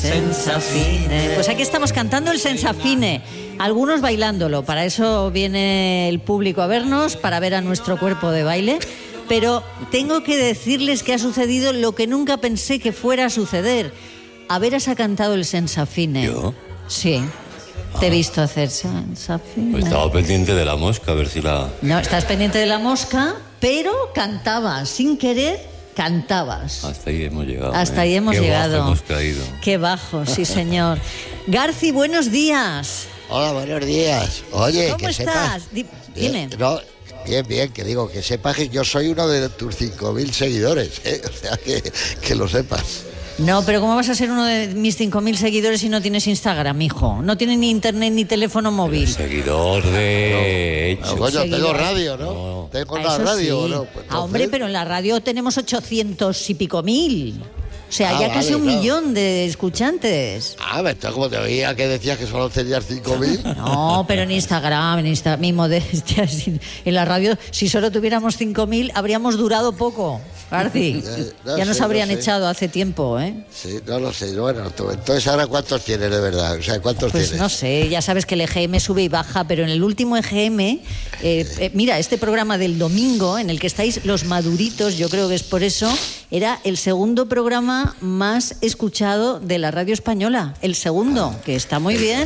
senza fine. Pues aquí estamos cantando el senza fine, algunos bailándolo. Para eso viene el público a vernos, para ver a nuestro cuerpo de baile. Pero tengo que decirles que ha sucedido lo que nunca pensé que fuera a suceder. Averas ha cantado el senza fine. ¿Yo? Sí. Te he visto hacer senza fine. Pues estaba pendiente de la mosca, a ver si la... No, estás pendiente de la mosca, pero cantabas, sin querer, cantabas. Hasta ahí hemos llegado. Hasta ahí hemos llegado. Bajo hemos caído. Qué bajo, sí señor. Garci, buenos días. Hola, buenos días. Oye, ¿Cómo que estás? sepas... Dime. No, bien, que digo, que sepas que yo soy uno de tus 5.000 seguidores, ¿eh? O sea, que lo sepas. No, pero ¿cómo vas a ser uno de mis 5.000 seguidores si no tienes Instagram, hijo? No tienes ni internet ni teléfono móvil. Seguidor de hecho. Coño, tengo radio, ¿no? Tengo la radio, sí. ¿no? Pues, hombre, pero en la radio tenemos 800 y pico mil. O sea, ya vale, casi un claro. millón de escuchantes. Entonces como te oía que decías que solo tenías 5.000. No, pero en Instagram, mi modestia, en la radio, si solo tuviéramos 5.000, habríamos durado poco, Garci. Ya nos habrían echado hace tiempo, ¿eh? Sí, no lo sé. Bueno, entonces ahora ¿cuántos tienes de verdad? O sea, ¿cuántos Pues tienes? no sé, ya sabes que el EGM sube y baja, pero en el último EGM, mira, este programa del domingo, en el que estáis los maduritos, yo creo que es por eso, era el segundo programa más escuchado de la radio española. El segundo, que está muy bien.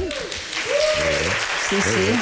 Sí.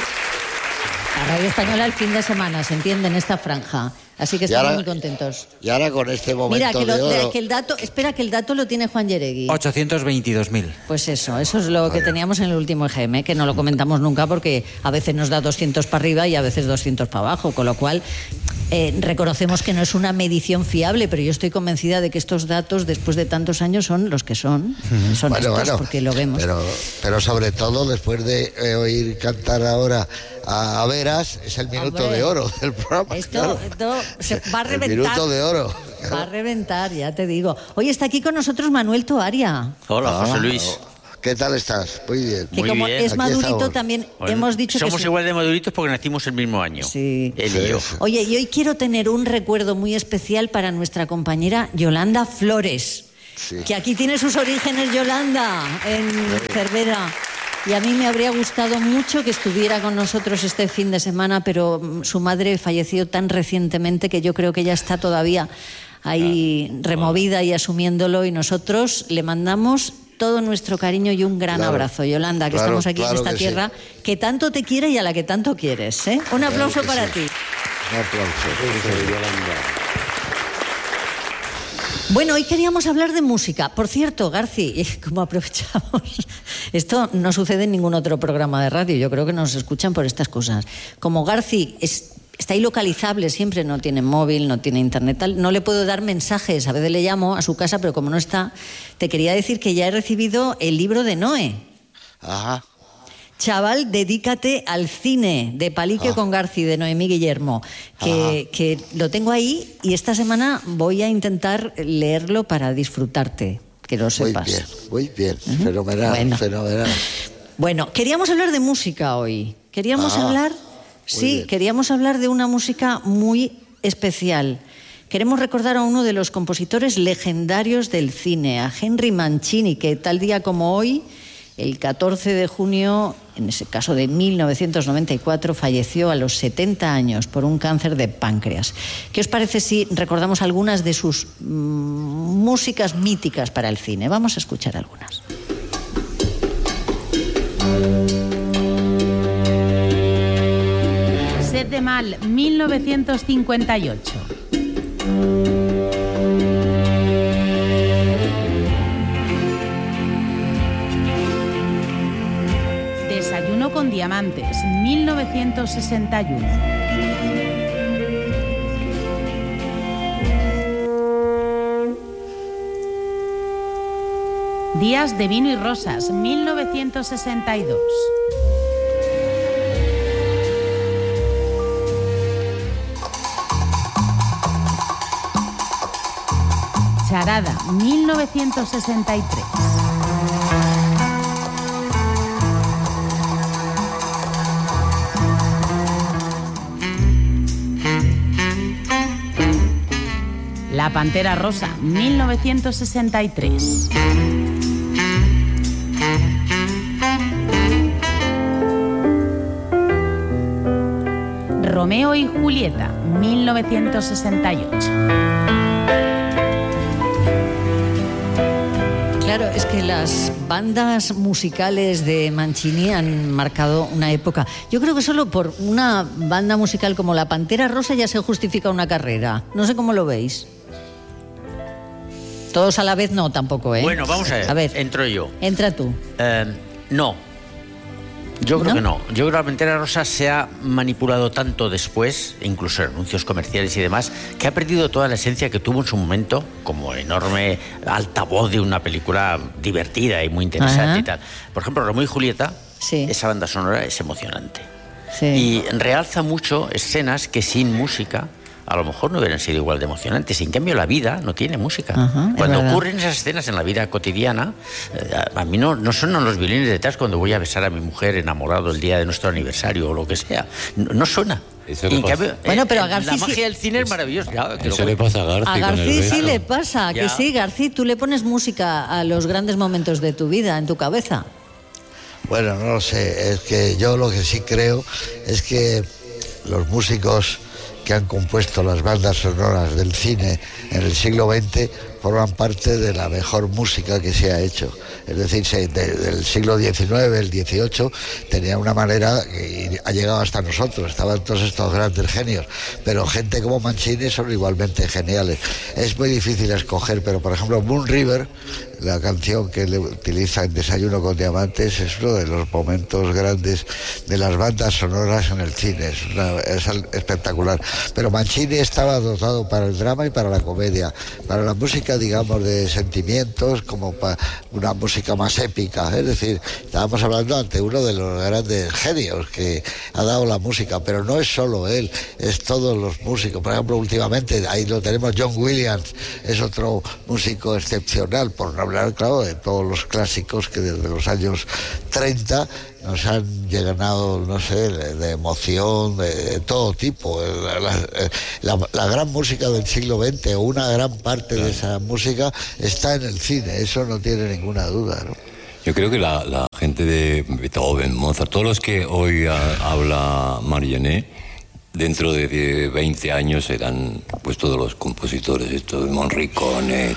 La radio española el fin de semana, se entiende, en esta franja. Así que estamos muy contentos. Y ahora con este momento Mira, de oro... que el dato, espera, que el dato lo tiene Juan Yeregui. 822.000. Pues eso es lo que teníamos en el último EGM, que no lo comentamos nunca porque a veces nos da 200 para arriba y a veces 200 para abajo, con lo cual reconocemos que no es una medición fiable, pero yo estoy convencida de que estos datos, después de tantos años, son los que son. Son estos, porque lo vemos. Pero sobre todo, después de oír cantar ahora a Veras, es el minuto de oro del programa. Esto se va a reventar. El minuto de oro. Va a reventar, ya te digo. Hoy está aquí con nosotros Manuel Toaria. Hola, José Luis. ¿Qué tal estás? Muy bien. Que como bien. es Aquí madurito estamos. también Bueno, hemos dicho somos que... igual de maduritos porque nacimos el mismo año. Sí. Él y yo. Oye, y hoy quiero tener un recuerdo muy especial para nuestra compañera Yolanda Flores, que aquí tiene sus orígenes, Yolanda, en Cervera. Y a mí me habría gustado mucho que estuviera con nosotros este fin de semana, pero su madre falleció tan recientemente que yo creo que ella está todavía ahí removida y asumiéndolo, y nosotros le mandamos todo nuestro cariño y un gran abrazo, Yolanda, que estamos aquí en esta tierra que tanto te quiere y a la que tanto quieres, ¿eh? Un aplauso para ti. Un aplauso. Yolanda. Bueno, hoy queríamos hablar de música. Por cierto, Garci, como aprovechamos, esto no sucede en ningún otro programa de radio, yo creo que nos escuchan por estas cosas. Como Garci está ilocalizable siempre, no tiene móvil, no tiene internet, tal, no le puedo dar mensajes, a veces le llamo a su casa, pero como no está, te quería decir que ya he recibido el libro de Noé. Ajá. Chaval, dedícate al cine, de Palique con Garci, de Noemí Guillermo, que lo tengo ahí y esta semana voy a intentar leerlo para disfrutarte, que lo sepas. Muy bien, fenomenal, fenomenal. Bueno, queríamos hablar de música hoy. Queríamos hablar de una música muy especial. Queremos recordar a uno de los compositores legendarios del cine, a Henry Mancini, que tal día como hoy, el 14 de junio, en ese caso de 1994, falleció a los 70 años por un cáncer de páncreas. ¿Qué os parece si recordamos algunas de sus músicas míticas para el cine? Vamos a escuchar algunas. Sed de Mal, 1958. Desayuno con diamantes, 1961. Días de vino y rosas, 1962. Charada, 1963. La Pantera Rosa, 1963. Romeo y Julieta, 1968. Claro, es que las bandas musicales de Mancini han marcado una época. Yo creo que solo por una banda musical como La Pantera Rosa ya se justifica una carrera. No sé cómo lo veis. Todos a la vez no, tampoco, ¿eh? Bueno, vamos a ver. A ver. Entro yo. Entra tú. No. Yo creo ¿No? que no. Yo creo que La Pantera Rosa se ha manipulado tanto después, incluso en anuncios comerciales y demás, que ha perdido toda la esencia que tuvo en su momento como enorme altavoz de una película divertida y muy interesante. Ajá. Y tal. Por ejemplo, Romeo y Julieta, Sí. esa banda sonora es emocionante. Sí. Y realza mucho escenas que sin música a lo mejor no hubieran sido igual de emocionantes. En cambio, la vida no tiene música. Ajá, es Cuando verdad. ocurren esas escenas en la vida cotidiana, a mí no suenan los violines detrás cuando voy a besar a mi mujer enamorado el día de nuestro aniversario o lo que sea. No suena. Eso Y le en pasa. cambio, Bueno, pero a la García sí- magia del cine es maravillosa. Ya, que lo Eso le cuento. pasa a García. A con el García sí beso. le pasa, que Ya. sí, García, tú le pones música a los grandes momentos de tu vida, en tu cabeza. Bueno, no lo sé, es que yo lo que sí creo es que los músicos que han compuesto las bandas sonoras del cine en el siglo XX forman parte de la mejor música que se ha hecho. Es decir, del siglo XIX, el XVIII, tenía una manera y ha llegado hasta nosotros. Estaban todos estos grandes genios, pero gente como Mancini son igualmente geniales. Es muy difícil escoger, pero por ejemplo, Moon River, la canción que le utiliza en Desayuno con Diamantes, es uno de los momentos grandes de las bandas sonoras en el cine. Es espectacular. Pero Mancini estaba dotado para el drama y para la comedia, para la música, digamos, de sentimientos, como para una música más épica. Es decir, estábamos hablando ante uno de los grandes genios que ha dado la música, pero no es solo él, es todos los músicos. Por ejemplo, últimamente, ahí lo tenemos, John Williams, es otro músico excepcional, por no hablar, claro, de todos los clásicos que desde los años 30 nos han llenado, no sé, de emoción, de todo tipo. La gran música del siglo XX, o una gran parte de esa música, está en el cine, eso no tiene ninguna duda, ¿no? Yo creo que la gente de Beethoven, Mozart, todos los que hoy habla Mariené, dentro de 20 años serán pues todos los compositores, esto de Morricone,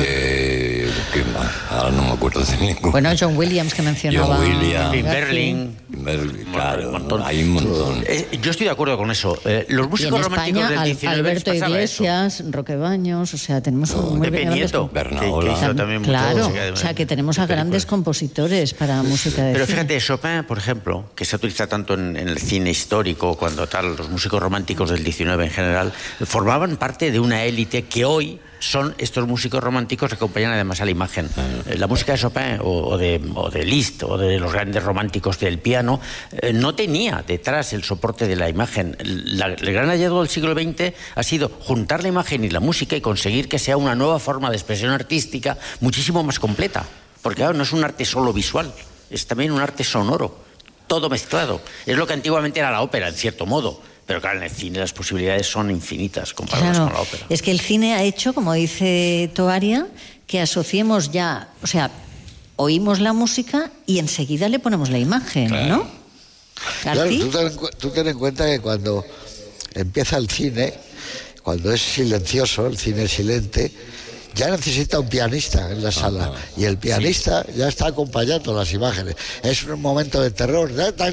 ¿qué más? Ahora no me acuerdo de ninguno. Bueno, John Williams, que mencionaba. John Williams. Tim García. Berling. Claro, Un montón. hay un montón. Yo estoy de acuerdo con eso. Los Y músicos en románticos España, del 19 Alberto les pasaba Iglesias, Roque Baños, o sea, tenemos un muy Pepe grandes Nieto, Bernaola. que hizo también mucha Claro, música de- o sea, que tenemos a de grandes películas. compositores para música de Pero cine. fíjate, Chopin, por ejemplo, que se utiliza tanto en el cine histórico, cuando tal, los músicos románticos del 19 en general, formaban parte de una élite que hoy son estos músicos románticos que acompañan además a la imagen. La música de Chopin o de Liszt o de los grandes románticos del piano no tenía detrás el soporte de la imagen. El gran hallazgo del siglo XX ha sido juntar la imagen y la música y conseguir que sea una nueva forma de expresión artística muchísimo más completa. Porque claro, no es un arte solo visual, es también un arte sonoro, todo mezclado. Es lo que antiguamente era la ópera, en cierto modo. Pero claro, en el cine las posibilidades son infinitas comparadas Claro, con la ópera. es que el cine ha hecho, como dice Toaria, que asociemos ya, o sea, oímos la música y enseguida le ponemos la imagen, ¿no? Claro, García. tú ten en cuenta que cuando empieza el cine, cuando es silencioso, el cine es silente, ya necesita un pianista en la sala. Y el pianista ya está acompañando las imágenes. Es un momento de terror,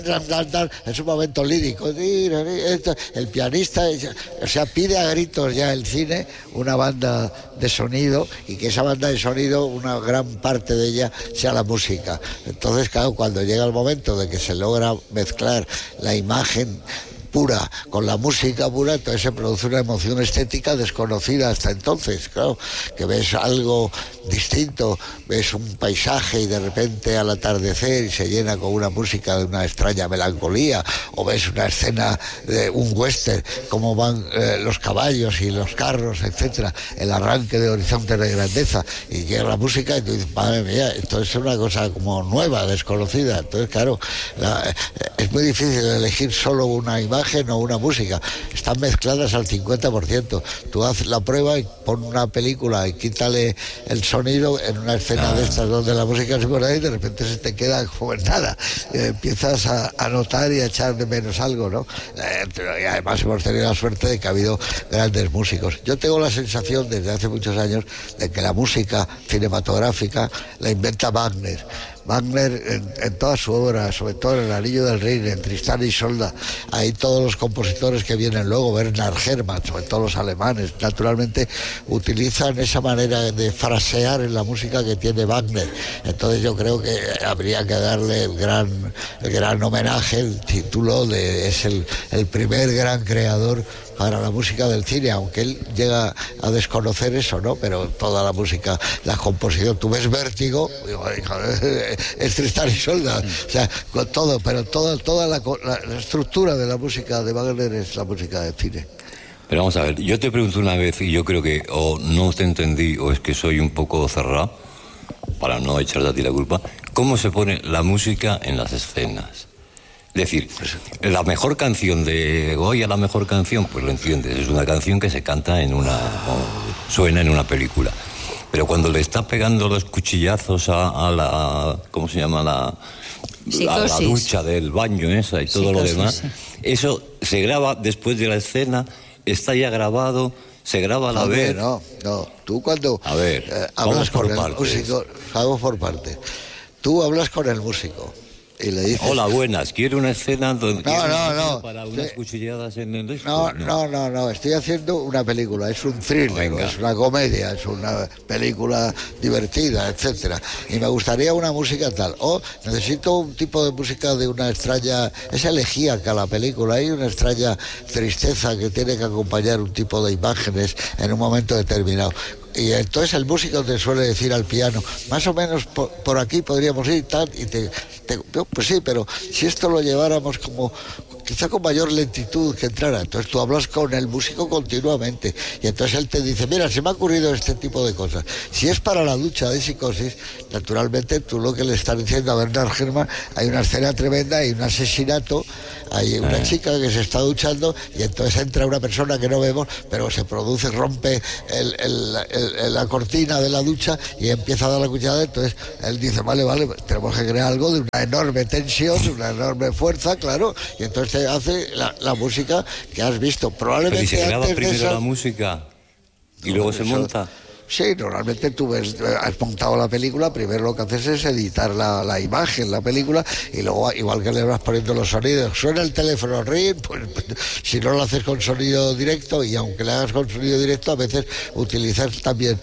es un momento lírico. El pianista, o sea, pide a gritos ya el cine una banda de sonido, y que esa banda de sonido, una gran parte de ella sea la música. Entonces, claro, cuando llega el momento de que se logra mezclar la imagen pura con la música pura, entonces se produce una emoción estética desconocida hasta entonces, claro, que ves algo distinto, ves un paisaje y de repente al atardecer y se llena con una música de una extraña melancolía, o ves una escena de un western, cómo van los caballos y los carros, etcétera, el arranque de Horizontes de Grandeza, y llega la música y tú dices, madre mía, esto es una cosa como nueva, desconocida. Entonces, claro, es muy difícil elegir solo una imagen, imagen o una música. Están mezcladas al 50%. Tú haces la prueba y pon una película y quítale el sonido en una escena de estas donde la música se pone ahí y de repente se te queda como en nada. Empiezas a notar y a echar de menos algo, ¿no? Y además hemos tenido la suerte de que ha habido grandes músicos. Yo tengo la sensación desde hace muchos años de que la música cinematográfica la inventa Wagner. Wagner en toda su obra, sobre todo en El Anillo del Rey, en Tristán y Isolda, hay todos los compositores que vienen luego, Bernhard Herrmann, sobre todo los alemanes, naturalmente utilizan esa manera de frasear en la música que tiene Wagner. Entonces yo creo que habría que darle el gran homenaje, el título de es el primer gran creador para la música del cine, aunque él llega a desconocer eso, ¿no? Pero toda la música, la composición, tú ves Vértigo, es Tristán y Isolda, o sea, con todo, pero toda la estructura de la música de Wagner es la música del cine. Pero vamos a ver, yo te pregunto una vez y yo creo que o no te entendí o es que soy un poco cerrado, para no echarte a ti la culpa, ¿cómo se pone la música en las escenas? Es decir, la mejor canción de Goya, la mejor canción, pues lo entiendes, es una canción que se canta suena en una película. Pero cuando le está pegando los cuchillazos a la, ¿cómo se llama? A la ducha del baño esa y todo lo demás, sí. Eso se graba después de la escena, está ya grabado, se graba a la vez. No, tú cuando hablas con el músico, vamos por parte. Tú hablas con el músico y le dices... Hola, buenas, quiero una escena donde... No. Para unas cuchilladas en el disco. No, estoy haciendo una película, es un thriller, es una comedia, es una película divertida, etcétera. Y me gustaría una música tal. O necesito un tipo de música de una extraña... Es elegíaca la película, hay una extraña tristeza que tiene que acompañar un tipo de imágenes en un momento determinado. Y entonces el músico te suele decir al piano, más o menos por aquí podríamos ir tal, y pues sí, pero si esto lo lleváramos como quizá con mayor lentitud que entrara, entonces tú hablas con el músico continuamente y entonces él te dice, mira, se me ha ocurrido este tipo de cosas. Si es para la ducha de Psicosis, naturalmente tú lo que le estás diciendo a Bernhard Herrmann, hay una escena tremenda, hay un asesinato, hay una chica que se está duchando y entonces entra una persona que no vemos, pero se produce, rompe la cortina de la ducha y empieza a dar la cuchillada. Entonces él dice, vale, tenemos que crear algo de una enorme tensión, de una enorme fuerza, claro, y entonces te hace la música que has visto. Probablemente pero si se graba antes primero la música y luego se monta. Sí, normalmente tú has montado la película, primero lo que haces es editar la imagen, la película, y luego, igual que le vas poniendo los sonidos, suena el teléfono, ring, pues si no lo haces con sonido directo, y aunque le hagas con sonido directo, a veces utilizas también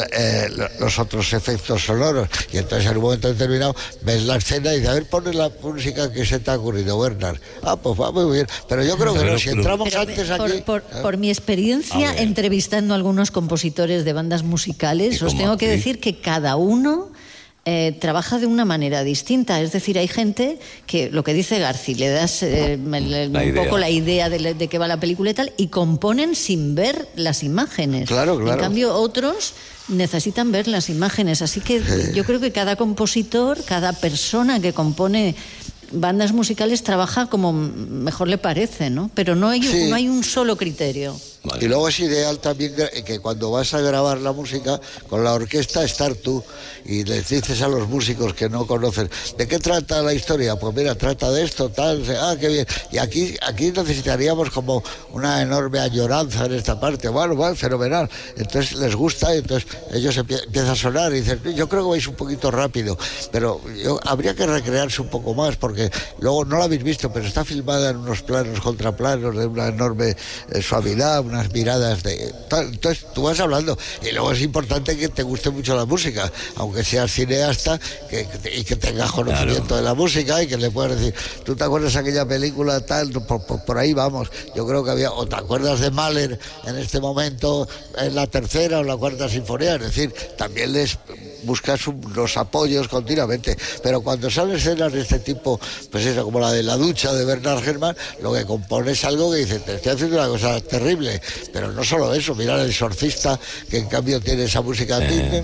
los otros efectos sonoros, y entonces en un momento determinado ves la escena y dices, a ver, pones la música que se te ha ocurrido, Bernhard. Pues va muy bien, pero yo creo que no, si entramos antes aquí... Por mi experiencia, entrevistando a algunos compositores de bandas musicales, os tengo que decir que cada uno trabaja de una manera distinta. Es decir, hay gente que, lo que dice Garci, le das un poco la idea de qué va la película y tal, y componen sin ver las imágenes. Claro. En cambio, otros necesitan ver las imágenes. Así que yo creo que cada compositor, cada persona que compone bandas musicales trabaja como mejor le parece, ¿no? Pero no hay un solo criterio. Vale. Y luego es ideal también que cuando vas a grabar la música con la orquesta, estar tú y les dices a los músicos que no conocen, ¿de qué trata la historia? Pues mira, trata de esto, tal, qué bien. Y aquí necesitaríamos como una enorme añoranza en esta parte. Bueno, fenomenal. Entonces les gusta y entonces ellos empiezan a sonar y dicen, yo creo que vais un poquito rápido, pero habría que recrearse un poco más porque luego no la habéis visto, pero está filmada en unos planos contraplanos de una enorme suavidad, unas miradas de... Entonces tú vas hablando y luego es importante que te guste mucho la música, aunque seas cineasta y que tengas conocimiento de la música y que le puedas decir, ¿tú te acuerdas de aquella película tal? Por ahí vamos. Yo creo que había, o te acuerdas de Mahler en este momento en la tercera o la cuarta sinfonía, es decir, también les buscas unos apoyos continuamente, pero cuando salen escenas de este tipo, pues eso, como la de La ducha de Bernard Herrmann, lo que compone es algo que dice, te estoy haciendo una cosa terrible, pero no solo eso, mira El exorcista, que en cambio tiene esa música,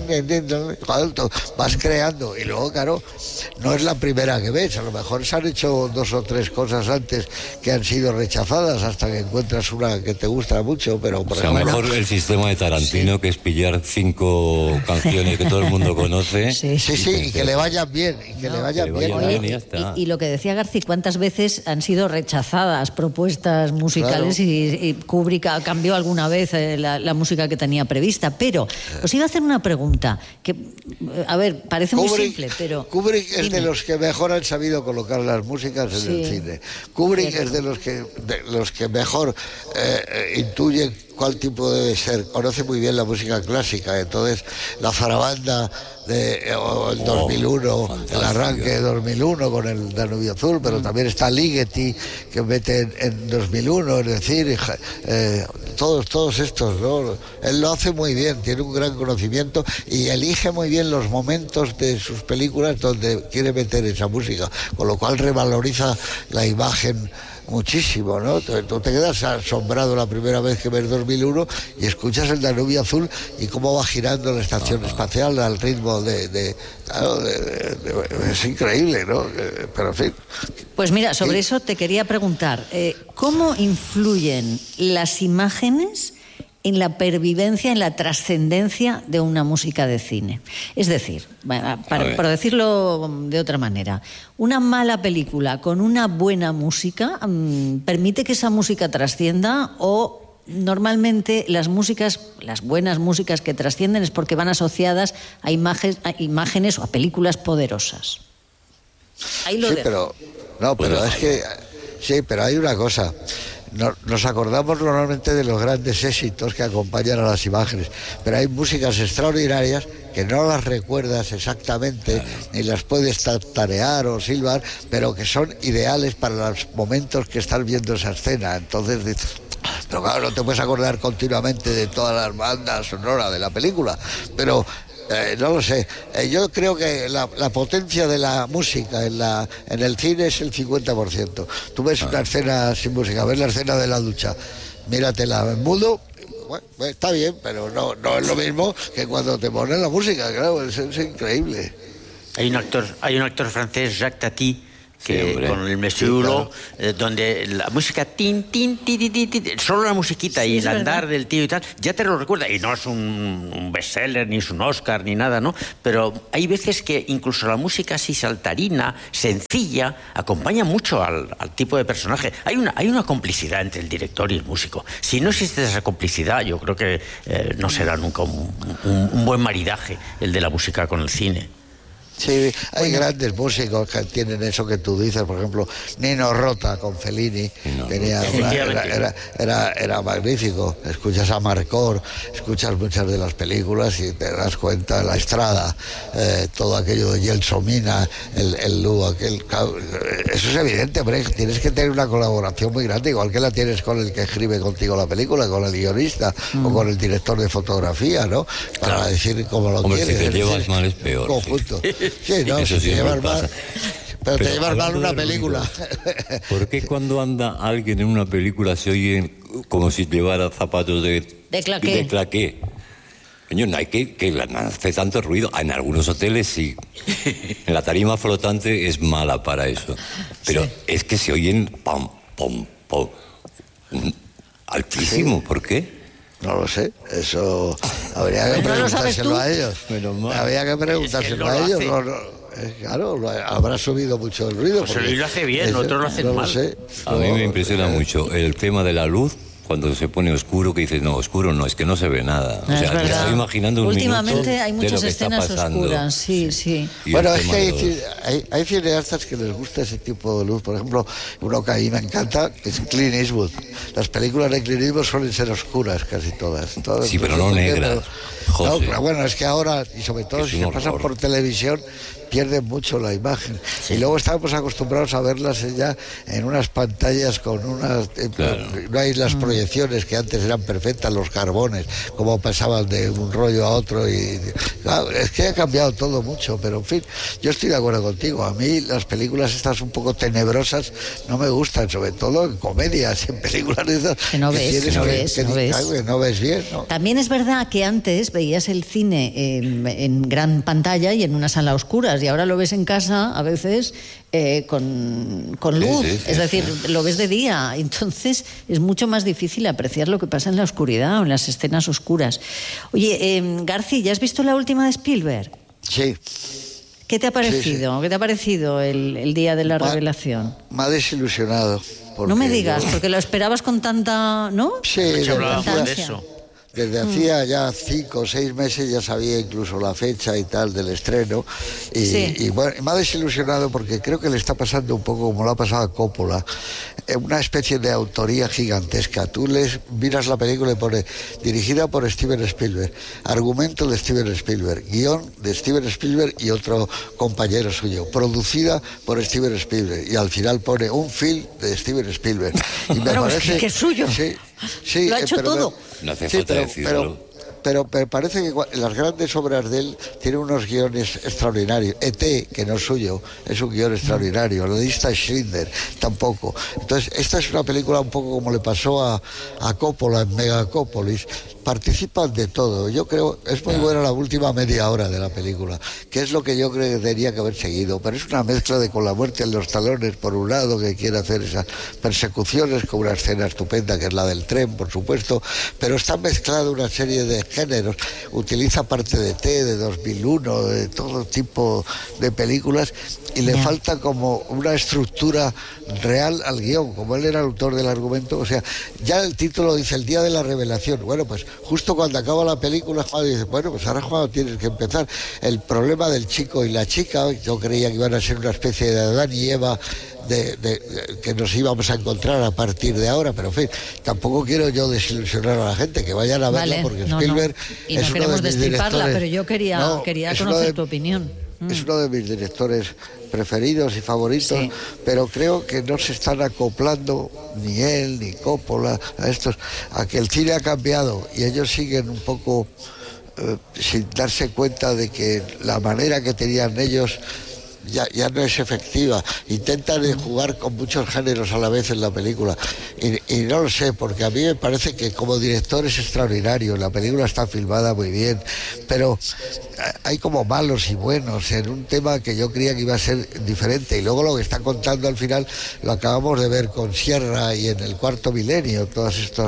vas creando, y luego claro, no es la primera que ves, a lo mejor se han hecho 2 o 3 cosas antes que han sido rechazadas hasta que encuentras una que te gusta mucho, pero por ejemplo, mejor el sistema de Tarantino, que es pillar 5 canciones que todo el mundo conoce. Sí, y que le vayan bien, y lo que decía García, ¿cuántas veces han sido rechazadas propuestas musicales? Claro. y Kubrick cambió alguna vez la música que tenía prevista? Pero os iba a hacer una pregunta que, a ver, parece muy simple, pero... Kubrick es de los que mejor han sabido colocar las músicas en el cine. Kubrick es de los que mejor intuyen cuál tipo debe ser, conoce muy bien la música clásica, entonces la zarabanda el 2001, el arranque de 2001 con el Danubio Azul, pero también está Ligeti, que mete en 2001, es decir, todos estos, ¿no? Él lo hace muy bien, tiene un gran conocimiento y elige muy bien los momentos de sus películas donde quiere meter esa música, con lo cual revaloriza la imagen muchísimo, ¿no? Tú te quedas asombrado la primera vez que ves 2001 y escuchas el Danubio Azul y cómo va girando la estación espacial al ritmo es increíble, ¿no? Pero en fin. Pues mira, sobre eso te quería preguntar, ¿cómo influyen las imágenes en la pervivencia, en la trascendencia de una música de cine? Es decir, para decirlo de otra manera, una mala película con una buena música permite que esa música trascienda, o normalmente las buenas músicas que trascienden es porque van asociadas a imágenes o a películas poderosas. Ahí lo dejo. Pero hay una cosa. Nos acordamos normalmente de los grandes éxitos que acompañan a las imágenes, pero hay músicas extraordinarias que no las recuerdas exactamente, ni las puedes tarear o silbar, pero que son ideales para los momentos que estás viendo esa escena. Entonces dices, pero claro, no te puedes acordar continuamente de todas las bandas sonoras de la película, pero... no lo sé, yo creo que la potencia de la música en el cine es el 50%. Tú ves una escena sin música, ves la escena de la ducha, míratela en mudo, bueno, está bien, pero no es lo mismo que cuando te ponen la música, claro, es increíble. Hay un actor francés, Jacques Tati, que con el Monsieur Hulot, donde la música tin, tin, ti, ti, ti, ti, solo la musiquita y el andar del tío y tal, ya te lo recuerda, y no es un bestseller, ni es un Oscar, ni nada, ¿no? Pero hay veces que incluso la música así saltarina, sencilla, acompaña mucho al tipo de personaje. Hay una complicidad entre el director y el músico. Si no existe esa complicidad, yo creo que no será nunca un buen maridaje el de la música con el cine. Sí, hay grandes músicos que tienen eso que tú dices, por ejemplo, Nino Rota con Fellini, era magnífico. Escuchas a Marcor, escuchas muchas de las películas y te das cuenta de La Estrada, todo aquello de Gelsomina, el Lu, eso es evidente, hombre, tienes que tener una colaboración muy grande, igual que la tienes con el que escribe contigo la película, con el guionista o con el director de fotografía, ¿no? Para decir cómo lo quieres. Si te llevas mal es peor. Conjunto. Sí, no, si te llevas mal, pero te llevas mal una película. ¿Por qué cuando anda alguien en una película se oye como si llevara zapatos de claqué? Coño, no hay que hace tanto ruido. En algunos hoteles sí. En la tarima flotante es mala para eso. Pero es que se oyen pam, pam, pam, altísimo. ¿Sí? ¿Por qué? No lo sé, eso habría que preguntárselo a ellos. Habría que preguntárselo a ellos. Claro, habrá subido mucho el ruido. Pues él lo hace bien, otros lo hacen mal. Sé. A mí me impresiona mucho el tema de la luz. Cuando se pone oscuro, que dices, no, oscuro no, es que no se ve nada. O sea, me estoy imaginando últimamente hay muchas de lo que escenas está pasando. Oscuras, sí. Bueno, es que hay cineastas que les gusta ese tipo de luz. Por ejemplo, uno que a mí me encanta es Clint Eastwood. Las películas de Clint Eastwood suelen ser oscuras casi todas. Sí, pero no negras. No, bueno, es que ahora, y sobre todo si se pasan por televisión, pierden mucho la imagen. Y luego estábamos acostumbrados a verlas ya en unas pantallas con unas... No hay las proyecciones que antes eran perfectas, los carbones, como pasaban de un rollo a otro. Y claro, es que ha cambiado todo mucho, pero en fin, yo estoy de acuerdo contigo. A mí las películas estas un poco tenebrosas no me gustan, sobre todo en comedias, en películas de esas. Que no ves bien, ¿no? También es verdad que antes veías el cine en gran pantalla y en una sala a oscuras, y ahora lo ves en casa a veces con luz, es decir, lo ves de día, entonces es mucho más difícil apreciar lo que pasa en la oscuridad o en las escenas oscuras. Oye, García, ¿ya has visto la última de Spielberg? Sí. ¿Qué te ha parecido? ¿Qué te ha parecido el día de la revelación? Me ha desilusionado. No me digas, porque lo esperabas con tanta... ¿no? Sí, de eso. Desde hacía ya 5 o 6 meses ya sabía incluso la fecha y tal del estreno y bueno, me ha desilusionado porque creo que le está pasando un poco como lo ha pasado a Coppola, una especie de autoría gigantesca. Tú miras la película y pone dirigida por Steven Spielberg, argumento de Steven Spielberg, guión de Steven Spielberg y otro compañero suyo, producida por Steven Spielberg, y al final pone un film de Steven Spielberg y me parece que es suyo. Sí, lo ha hecho todo. No hace falta decirlo. Pero me parece que las grandes obras de él tienen unos guiones extraordinarios. E.T., que no es suyo, es un guión extraordinario. La lista Schindler, tampoco. Entonces, esta es una película un poco como le pasó a Coppola en Megacópolis. Participan de todo. Yo creo, es muy buena la última media hora de la película, que es lo que yo creo que tenía que haber seguido. Pero es una mezcla de Con la muerte en los talones, por un lado, que quiere hacer esas persecuciones con una escena estupenda, que es la del tren, por supuesto, pero está mezclada una serie de géneros, utiliza parte de de 2001, de todo tipo de películas, y le falta como una estructura real al guión, como él era el autor del argumento. O sea, ya el título dice el día de la revelación. Bueno, pues justo cuando acaba la película, Juan dice, bueno, pues ahora Juan tienes que empezar. El problema del chico y la chica, yo creía que iban a ser una especie de Adán y Eva, que nos íbamos a encontrar a partir de ahora, pero en fin, tampoco quiero yo desilusionar a la gente, que vayan a verla, porque Spielberg y no es queremos uno de mis destriparla, directores, pero yo quería conocer tu opinión. Es uno de mis directores preferidos y favoritos, pero creo que no se están acoplando ni él ni Coppola a que el cine ha cambiado y ellos siguen un poco sin darse cuenta de que la manera que tenían ellos ya no es efectiva. Intentan jugar con muchos géneros a la vez en la película y no lo sé, porque a mí me parece que como director es extraordinario, la película está filmada muy bien, pero hay como malos y buenos en un tema que yo creía que iba a ser diferente, y luego lo que está contando al final lo acabamos de ver con Sierra y en El Cuarto Milenio, todos esto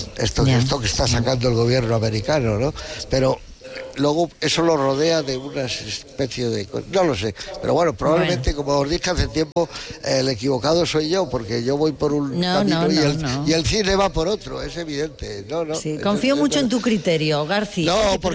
que está sacando el gobierno americano, ¿no? Pero luego eso lo rodea de una especie de... No lo sé, pero bueno, probablemente, como os dije hace tiempo, el equivocado soy yo, porque yo voy por un camino y el cine va por otro, es evidente. Sí, confío mucho en tu criterio, García.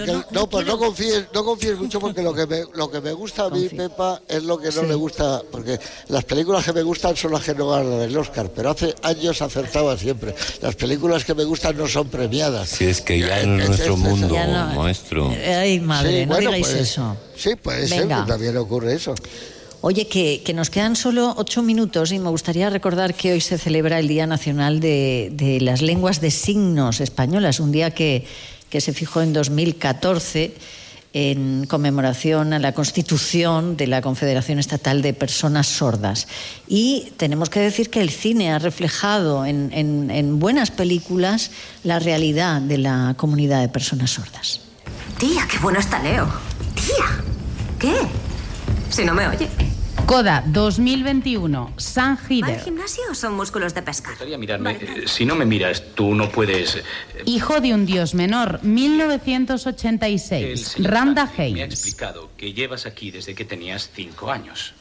No confíes mucho, porque lo que me gusta a mí, Pepa, es lo que no le gusta, porque las películas que me gustan son las que no ganan el Oscar, pero hace años acertaba siempre. Las películas que me gustan no son premiadas. Sí, es que ya en nuestro mundo, maestro... Ay, madre, no digáis pues, eso. Sí, puede ser, también ocurre eso. Oye, que nos quedan solo 8 minutos y me gustaría recordar que hoy se celebra el Día Nacional de las Lenguas de Signos Españolas, un día que se fijó en 2014 en conmemoración a la constitución de la Confederación Estatal de Personas Sordas. Y tenemos que decir que el cine ha reflejado en buenas películas la realidad de la comunidad de personas sordas. Tía, qué bueno está Leo. Tía, ¿qué? Si no me oye. Coda 2021, San ¿Va Hider. al gimnasio o son músculos de pescar? Gustaría mirarme. Si no me miras, tú no puedes... Hijo de un dios menor, 1986, Randa Me ha Haynes. explicado que llevas aquí desde que tenías 5 años.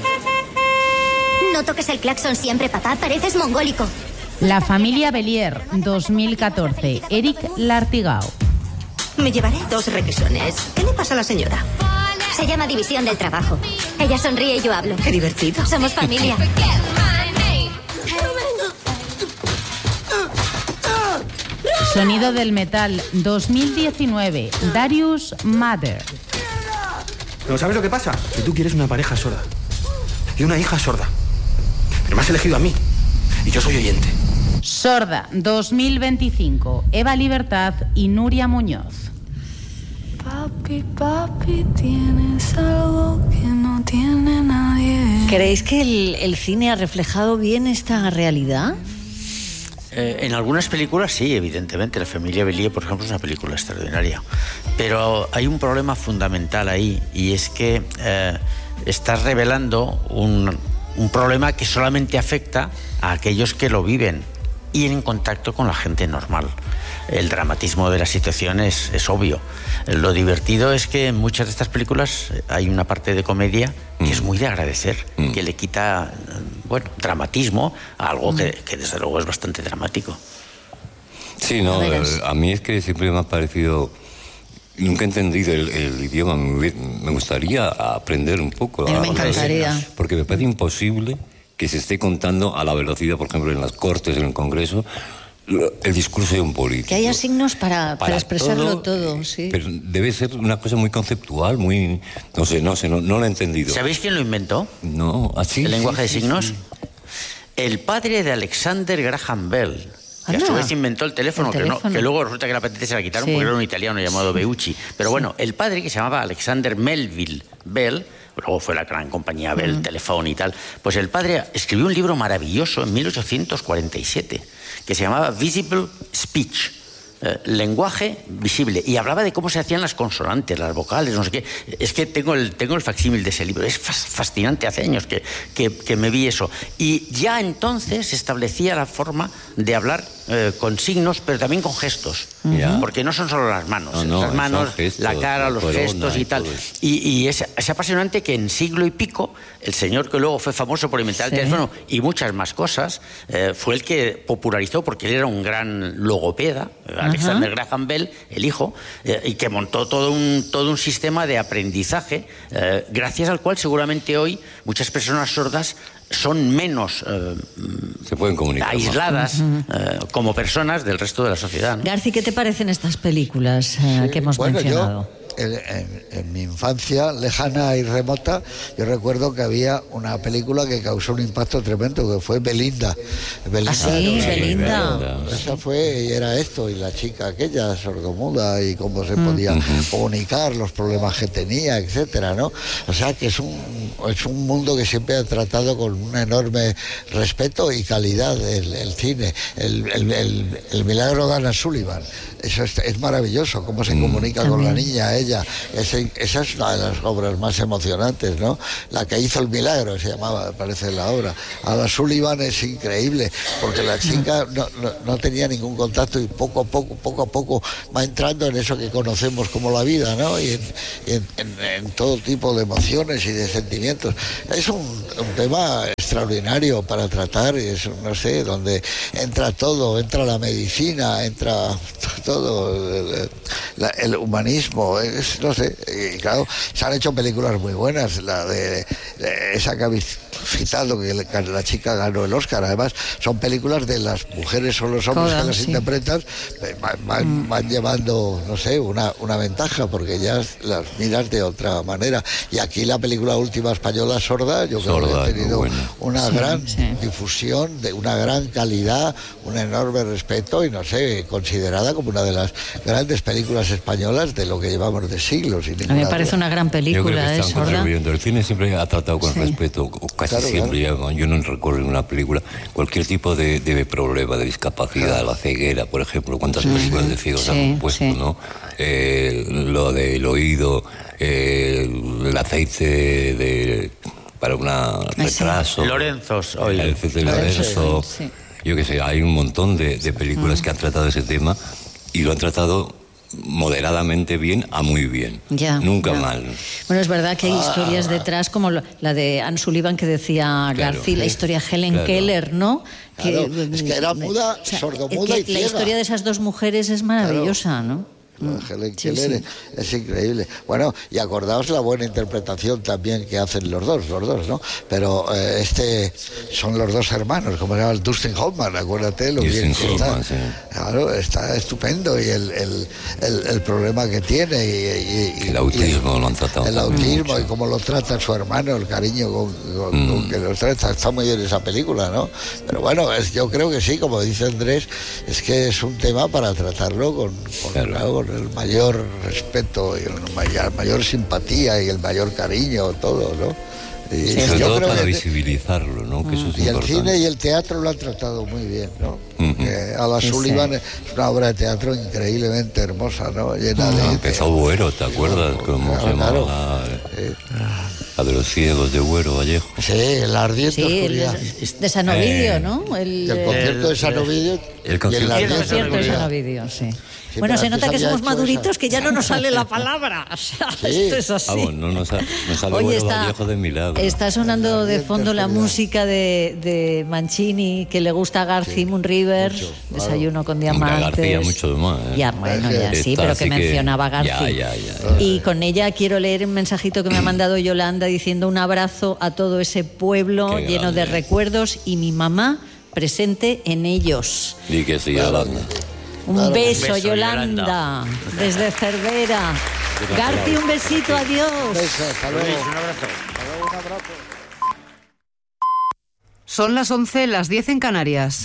No toques el claxon siempre, papá. Pareces mongólico. La familia Belier, 2014, Eric Lartigau. Me llevaré 2 requesones. ¿Qué le pasa a la señora? Se llama división del trabajo. Ella sonríe y yo hablo. Qué divertido. Somos familia. Sonido del metal, 2019, Darius Mather. Pero ¿sabes lo que pasa? Que tú quieres una pareja sorda y una hija sorda. Pero me has elegido a mí y yo soy oyente. Sorda, 2025. Eva Libertad y Nuria Muñoz. Papi, papi, tienes algo que no tiene nadie. ¿Creéis que el cine ha reflejado bien esta realidad? En algunas películas sí, evidentemente. La familia Bélier, por ejemplo, es una película extraordinaria. Pero hay un problema fundamental ahí, y es que estás revelando un problema que solamente afecta a aquellos que lo viven y en contacto con la gente normal. El dramatismo de la situación es obvio. Lo divertido es que en muchas de estas películas hay una parte de comedia que es muy de agradecer, que le quita, dramatismo a algo que desde luego es bastante dramático. Sí, no, a mí es que siempre me ha parecido... Nunca he entendido el idioma, me gustaría aprender un poco. Me encantaría. Porque me parece imposible que se esté contando a la velocidad, por ejemplo, en las Cortes, en el Congreso, el discurso de un político. Que haya signos para expresarlo todo, sí. Pero debe ser una cosa muy conceptual, muy... No sé, no lo he entendido. ¿Sabéis quién lo inventó? No, así. ¿El lenguaje de signos? Sí. El padre de Alexander Graham Bell, que a su vez inventó el teléfono. Que luego resulta que la patente se la quitaron porque era un italiano llamado Beucci. Pero bueno, el padre, que se llamaba Alexander Melville Bell, luego fue la gran compañía Bell, Telephone y tal, pues el padre escribió un libro maravilloso en 1847 que se llamaba Visible Speech, lenguaje visible, y hablaba de cómo se hacían las consonantes, las vocales, no sé qué. Es que tengo el facsímil de ese libro, es fascinante, hace años que me vi eso. Y ya entonces se establecía la forma de hablar con signos, pero también con gestos, porque no son solo las manos, las manos, gestos, la cara, los gestos y tal. Y es apasionante que en siglo y pico, el señor que luego fue famoso por inventar el teléfono y muchas más cosas, fue el que popularizó, porque él era un gran logopeda, Alexander Graham Bell, el hijo, y que montó todo un sistema de aprendizaje, gracias al cual seguramente hoy muchas personas sordas son menos se pueden comunicar aisladas como personas del resto de la sociedad, ¿no? Garci, ¿qué te parecen estas películas que hemos mencionado? En mi infancia lejana y remota, yo recuerdo que había una película que causó un impacto tremendo, que fue Belinda. Belinda. Esa fue, y era esto, y la chica aquella sordomuda, y cómo se podía comunicar, los problemas que tenía, etcétera, ¿no? O sea que es un mundo que siempre ha tratado con un enorme respeto y calidad el cine. El milagro de Anna Sullivan, eso es maravilloso, cómo se comunica con la niña, ella. Esa es una de las obras más emocionantes, ¿no? La que hizo el milagro se llamaba, me parece, la obra. Anna Sullivan es increíble, porque la chica no tenía ningún contacto, y poco a poco va entrando en eso que conocemos como la vida, ¿no? Y en todo tipo de emociones y de sentimientos. Es un tema extraordinario para tratar, es, no sé, donde entra todo, entra la medicina, entra todo, el humanismo, no sé, y claro, se han hecho películas muy buenas, la de esa que habéis citado, que la chica ganó el Oscar. Además, son películas de las mujeres o los hombres que las interpretan, van llevando, no sé, una ventaja, porque ya las miras de otra manera. Y aquí la película última española, Sorda, yo creo que ha tenido una gran difusión, de una gran calidad, un enorme respeto, y no sé, considerada como una de las grandes películas españolas de lo que llevamos de siglos. A mí me parece una gran película, yo creo que Sorda. El cine siempre ha tratado con respeto, casi siempre. Claro. Yo no recuerdo en una película cualquier tipo de problema, de discapacidad, la ceguera, por ejemplo, cuántas películas de ciegos han puesto, ¿no? Lo del oído, el aceite para un retraso. Lorenzo. El aceite de Lorenzo. Yo qué sé, hay un montón de películas que han tratado ese tema, y lo han tratado moderadamente bien a muy bien. Nunca mal. Bueno, es verdad que hay historias detrás, como la de Anne Sullivan, que decía García, la historia de Helen Keller, ¿no? Claro, es que era muda, sordomuda y ciega. La historia de esas dos mujeres es maravillosa, ¿no? Lo de Helen Keller es increíble. Bueno, y acordaos la buena interpretación también que hacen los dos, ¿no? Pero son los dos hermanos, como se llama, Dustin Hoffman, acuérdate lo bien que está. Sí. Claro, está estupendo, y el problema que tiene y el autismo lo han tratado. El autismo y cómo lo trata su hermano, el cariño con que los trata, está muy bien esa película, ¿no? Pero bueno, yo creo que sí, como dice Andrés, es que es un tema para tratarlo con el mayor respeto y la mayor simpatía y el mayor cariño, todo, ¿no? Y sobre todo para visibilizarlo, ¿no? Que eso es y el importante. cine y el teatro lo han tratado muy bien, ¿no? Ala Sullivan es una obra de teatro increíblemente hermosa, ¿no? Llena de... Empezó Buero, ¿te acuerdas? ¿Cómo se llamaba? La de los ciegos de Buero, Vallejo. Sí, el ardiente oscuridad. De San Ovidio, ¿no? El concierto de San Ovidio. El concierto de San Ovidio, sí. Sí, bueno, se nota que somos maduritos, que ya no nos sale la palabra. O sea, esto es así. Vamos, no sale Buero Vallejo de milagro. Está sonando de fondo la música de Mancini, que le gusta a García Moon River, Desayuno con Diamantes. García mucho más. Ya, bueno, ya sí, pero que mencionaba a García. Ya. Y con ella quiero leer un mensajito que me ha mandado Yolanda diciendo un abrazo a todo ese pueblo lleno de recuerdos y mi mamá presente en ellos. Y que sí, Yolanda. Un beso, Yolanda, desde Cervera. Garci, un besito, adiós. Un beso, hasta luego. Un abrazo. Un abrazo. Son las 11, las 10 en Canarias.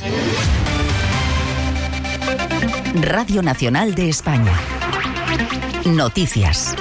Radio Nacional de España. Noticias.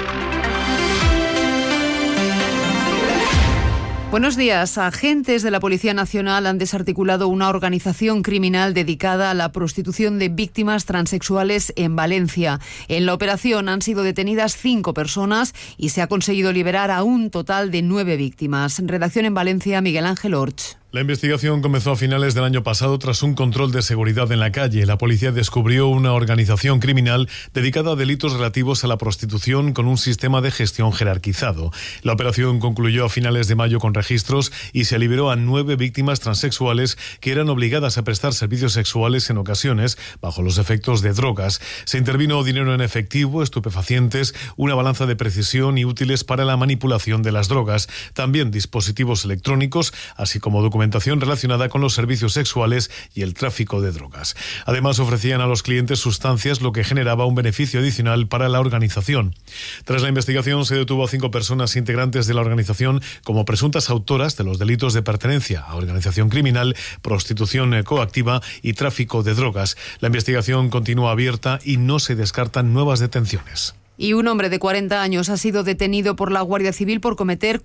Buenos días. Agentes de la Policía Nacional han desarticulado una organización criminal dedicada a la prostitución de víctimas transexuales en Valencia. En la operación han sido detenidas 5 personas y se ha conseguido liberar a un total de 9 víctimas. Redacción en Valencia, Miguel Ángel Orch. La investigación comenzó a finales del año pasado tras un control de seguridad en la calle. La policía descubrió una organización criminal dedicada a delitos relativos a la prostitución con un sistema de gestión jerarquizado. La operación concluyó a finales de mayo con registros y se liberó a 9 víctimas transexuales que eran obligadas a prestar servicios sexuales en ocasiones bajo los efectos de drogas. Se intervino dinero en efectivo, estupefacientes, una balanza de precisión y útiles para la manipulación de las drogas. También dispositivos electrónicos, así como documentación relacionada con los servicios sexuales y el tráfico de drogas. Además, ofrecían a los clientes sustancias, lo que generaba un beneficio adicional para la organización. Tras la investigación, se detuvo a 5 personas integrantes de la organización como presuntas autoras de los delitos de pertenencia a organización criminal, prostitución coactiva y tráfico de drogas. La investigación continúa abierta y no se descartan nuevas detenciones. Y un hombre de 40 años ha sido detenido por la Guardia Civil por cometer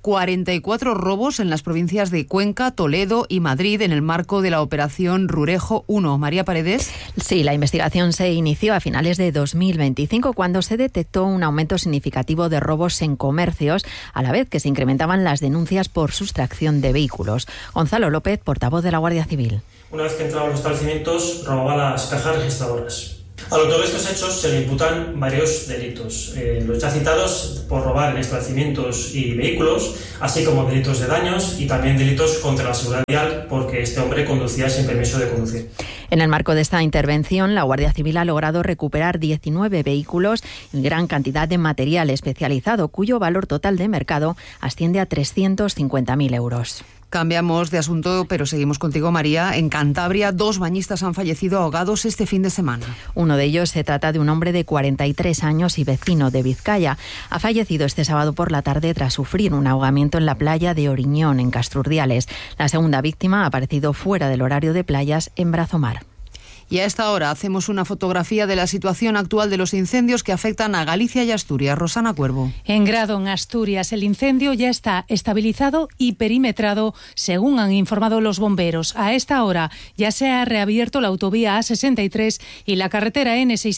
44 robos en las provincias de Cuenca, Toledo y Madrid en el marco de la Operación Rurejo 1. María Paredes. Sí, la investigación se inició a finales de 2025 cuando se detectó un aumento significativo de robos en comercios, a la vez que se incrementaban las denuncias por sustracción de vehículos. Gonzalo López, portavoz de la Guardia Civil. Una vez que entraba en los establecimientos, robaba las cajas registradoras. Al autor de estos hechos se le imputan varios delitos. Los ya citados por robar en establecimientos y vehículos, así como delitos de daños y también delitos contra la seguridad vial, porque este hombre conducía sin permiso de conducir. En el marco de esta intervención, la Guardia Civil ha logrado recuperar 19 vehículos y gran cantidad de material especializado, cuyo valor total de mercado asciende a 350.000 euros. Cambiamos de asunto, pero seguimos contigo, María. En Cantabria, 2 bañistas han fallecido ahogados este fin de semana. Uno de ellos se trata de un hombre de 43 años y vecino de Vizcaya. Ha fallecido este sábado por la tarde tras sufrir un ahogamiento en la playa de Oriñón, en Castrurdiales. La segunda víctima ha aparecido fuera del horario de playas en Brazomar. Y a esta hora hacemos una fotografía de la situación actual de los incendios que afectan a Galicia y Asturias. Rosana Cuervo. En Grado, en Asturias, el incendio ya está estabilizado y perimetrado, según han informado los bomberos. A esta hora ya se ha reabierto la autovía A63 y la carretera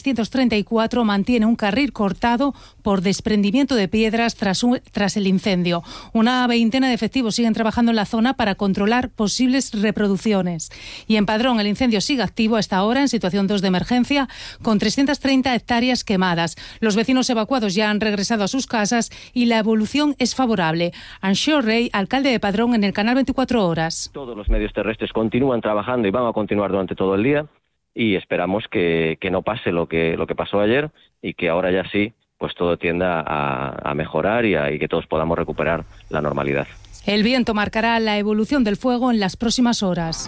N634 mantiene un carril cortado por desprendimiento de piedras tras el incendio. Una veintena de efectivos siguen trabajando en la zona para controlar posibles reproducciones. Y en Padrón, el incendio sigue activo hasta ahora en situación 2 de emergencia, con 330 hectáreas quemadas. Los vecinos evacuados ya han regresado a sus casas y la evolución es favorable. Anxo Rey, alcalde de Padrón, en el canal 24 Horas. Todos los medios terrestres continúan trabajando y van a continuar durante todo el día. y esperamos que no pase lo que pasó ayer y que ahora ya sí, pues todo tienda a mejorar y que todos podamos recuperar la normalidad. El viento marcará la evolución del fuego en las próximas horas.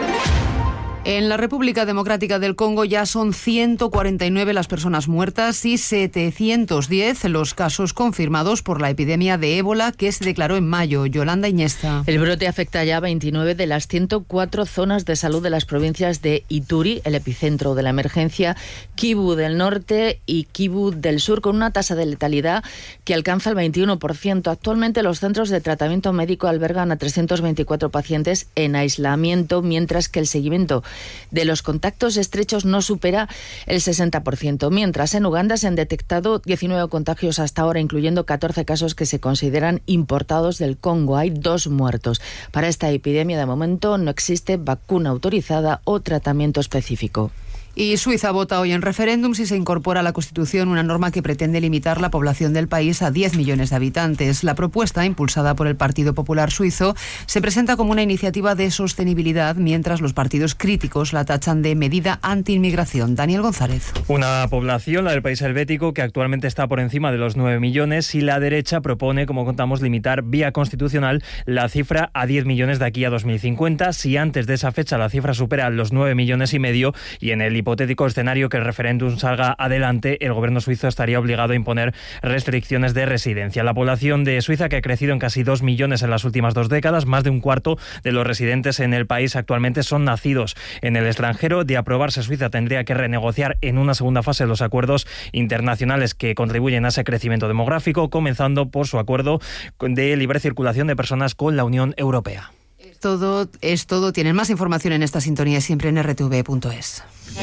En la República Democrática del Congo ya son 149 las personas muertas y 710 los casos confirmados por la epidemia de ébola que se declaró en mayo. Yolanda Iñesta. El brote afecta ya a 29 de las 104 zonas de salud de las provincias de Ituri, el epicentro de la emergencia, Kivu del Norte y Kivu del Sur, con una tasa de letalidad que alcanza el 21%. Actualmente los centros de tratamiento médico albergan a 324 pacientes en aislamiento, mientras que el seguimiento de los contactos estrechos no supera el 60%, mientras en Uganda se han detectado 19 contagios hasta ahora, incluyendo 14 casos que se consideran importados del Congo. Hay 2 muertos. Para esta epidemia, de momento, no existe vacuna autorizada o tratamiento específico. Y Suiza vota hoy en referéndum si se incorpora a la Constitución una norma que pretende limitar la población del país a 10 millones de habitantes. La propuesta, impulsada por el Partido Popular Suizo, se presenta como una iniciativa de sostenibilidad, mientras los partidos críticos la tachan de medida anti-inmigración. Daniel González. Una población, la del país helvético, que actualmente está por encima de los 9 millones y la derecha propone, como contamos, limitar vía constitucional la cifra a 10 millones de aquí a 2050. Si antes de esa fecha la cifra supera los 9 millones y medio y en el hipotético escenario que el referéndum salga adelante, el gobierno suizo estaría obligado a imponer restricciones de residencia. La población de Suiza, que ha crecido en casi 2 millones en las últimas 2 décadas, más de un cuarto de los residentes en el país actualmente son nacidos en el extranjero. De aprobarse, Suiza tendría que renegociar en una segunda fase los acuerdos internacionales que contribuyen a ese crecimiento demográfico, comenzando por su acuerdo de libre circulación de personas con la Unión Europea. Es todo. Tienen más información en esta sintonía siempre en rtv.es.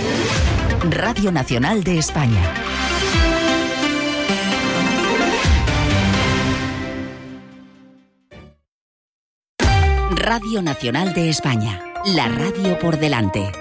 Radio Nacional de España. Radio Nacional de España. La radio por delante.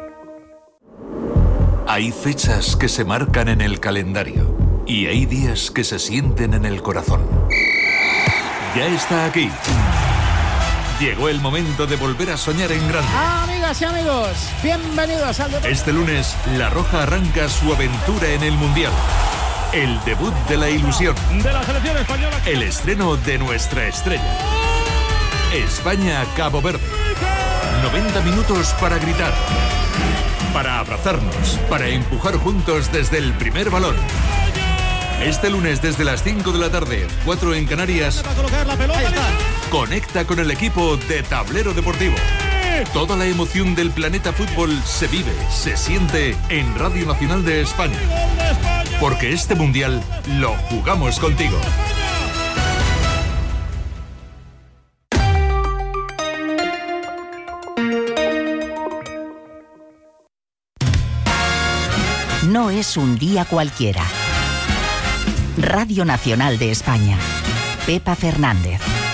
Hay fechas que se marcan en el calendario y hay días que se sienten en el corazón. Ya está aquí. Llegó el momento de volver a soñar en grande. Amigas y amigos, bienvenidos al deporte. Este lunes, La Roja arranca su aventura en el Mundial. El debut de la ilusión. De la selección española. El estreno de nuestra estrella. España-Cabo Verde. 90 minutos para gritar, para abrazarnos, para empujar juntos desde el primer balón. Este lunes desde las 5 de la tarde, 4 en Canarias, conecta con el equipo de Tablero Deportivo. Toda la emoción del planeta fútbol se vive, se siente en Radio Nacional de España. Porque este Mundial lo jugamos contigo. No es un día cualquiera. Radio Nacional de España. Pepa Fernández.